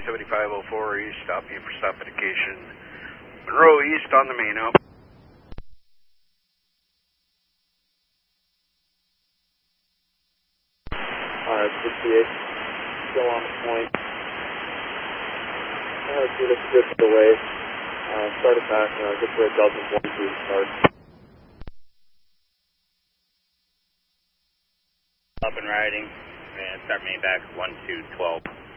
7504 East, stop you for stop indication. Monroe East on the main up. 68, still on the point. Get a drift away. Start it back, get to a dozen points to start. Up and riding, and start main back 1212.